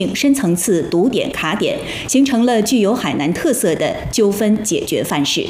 深层次堵点卡点，形成了具有海南特色的纠纷解决范式。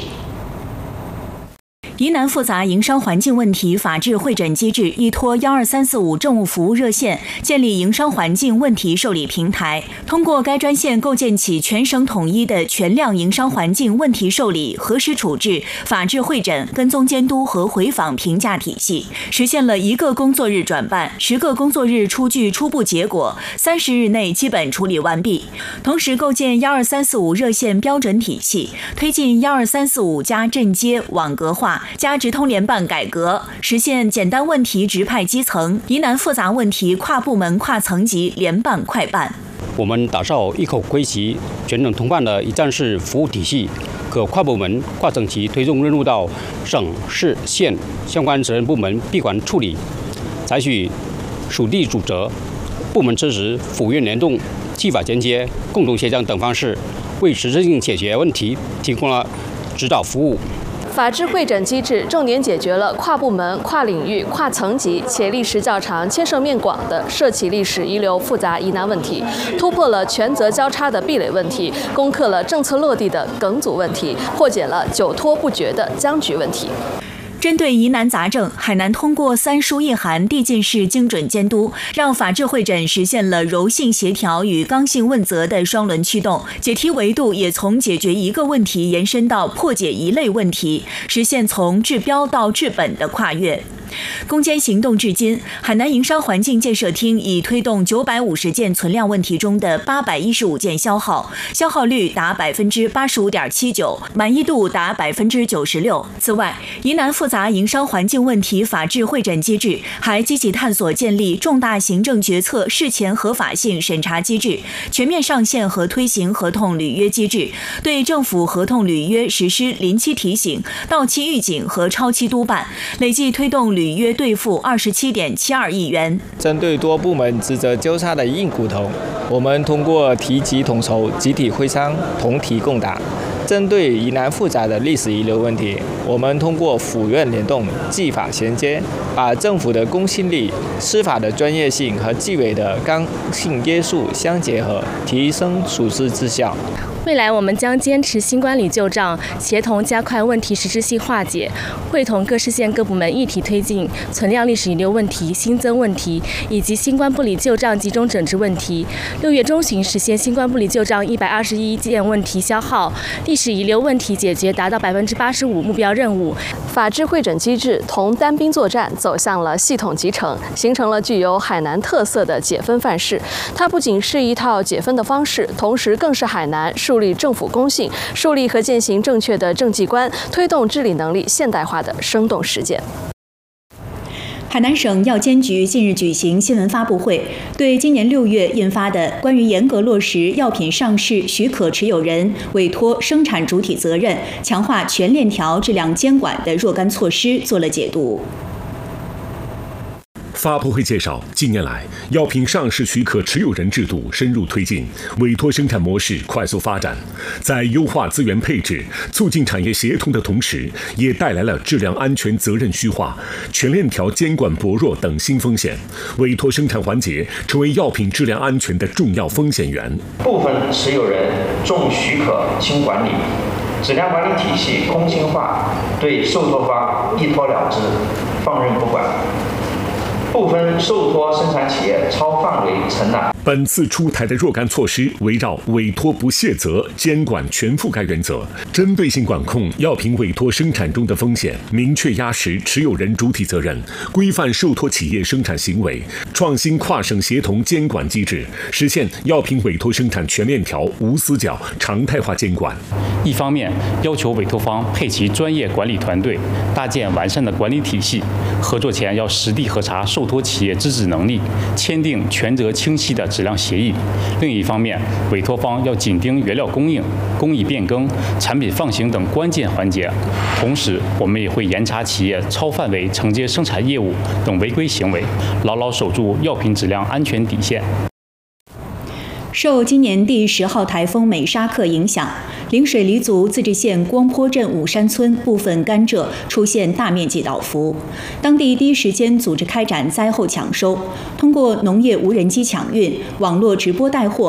疑难复杂营商环境问题法治会诊机制依托12345政务服务热线建立营商环境问题受理平台，通过该专线构建起全省统一的全量营商环境问题受理、核实处置、法治会诊、跟踪监督和回访评价体系，实现了1个工作日转办、10个工作日出具初步结果、30日内基本处理完毕。同时构建12345热线标准体系，推进12345加镇街网格化加直通联办改革，实现简单问题直派基层，疑难复杂问题跨部门跨层级联办快办。 我们打造一口归集、全省通办的一站式服务体系，可跨部门、跨层级推送任务到省、市、县相关责任部门闭环处理，采取属地主责、部门支持、府院联动、纪法衔接、共同协商等方式，为实质性解决问题提供了指导服务。 法治会诊机制重点解决了跨部门、跨领域、跨层级且历时较长、牵涉面广的涉其历史遗留复杂疑难问题，突破了权责交叉的壁垒问题，攻克了政策落地的梗阻问题，破解了久拖不决的僵局问题。 针对疑难杂症，海南通过3书1函递进式精准监督，让法治会诊实现了柔性协调与刚性问责的双轮驱动，解题维度也从解决一个问题延伸到破解一类问题，实现从治标到治本的跨越。攻坚行动至今，海南营商环境建设厅已推动950件存量问题中的815件消耗，消耗率达85.79%，满意度达96%。此外，疑难复杂营商环境问题法治会诊机制还积极探索建立重大行政决策事前合法性审查机制，全面上线和推行合同履约机制，对政府合同履约实施临期提醒、到期预警和超期督办，累计推动履约兑付27.72亿元。 针对多部门职责交叉的硬骨头，我们通过提级统筹、集体会商、同题共打。针对疑难复杂的历史遗留问题，我们通过府院联动、纪法衔接，把政府的公信力、司法的专业性和纪委的刚性约束相结合，提升处置绩效。 未来我们将坚持新管理旧账，协同加快问题实质性化解，会同各市县各部门一体推进存量历史遗留问题、新增问题以及新冠部里旧账集中整治问题。6月中旬实现新冠部里旧账121件问题消耗，历史遗留问题解决达到85%目标任务。 法治会诊机制同单兵作战走向了系统集成，形成了具有海南特色的解分范式。它不仅是一套解分的方式，同时更是海南树立政府公信、树立和践行正确的政绩观、推动治理能力现代化的生动实践。 海南省药监局近日举行新闻发布会，对今年6月印发的关于严格落实药品上市许可持有人委托生产主体责任、强化全链条质量监管的若干措施做了解读。 发布会介绍，近年来，药品上市许可持有人制度深入推进，委托生产模式快速发展，在优化资源配置、促进产业协同的同时，也带来了质量安全责任虚化、全链条监管薄弱等新风险，委托生产环节成为药品质量安全的重要风险源。 部分持有人重许可轻管理，质量管理体系空心化，对受托方一拖了之，放任不管。部分受托生产企业超范围承揽。 本次出台的若干措施围绕委托不卸责、监管全覆盖原则，针对性管控药品委托生产中的风险，明确压实持有人主体责任，规范受托企业生产行为，创新跨省协同监管机制，实现药品委托生产全链条无死角、常态化监管。 一方面，要求委托方配齐专业管理团队，搭建完善的管理体系，合作前要实地核查受托企业资质能力，签订权责清晰的质量协议。另一方面，委托方要紧盯原料供应、工艺变更、产品放行等关键环节。同时，我们也会严查企业超范围承接生产业务等违规行为，牢牢守住药品质量安全底线。 受今年第10号台风美沙克影响，陵水黎族自治县光坡镇武山村部分甘蔗出现大面积倒伏，当地第一时间组织开展灾后抢收，通过农业无人机抢运、网络直播带货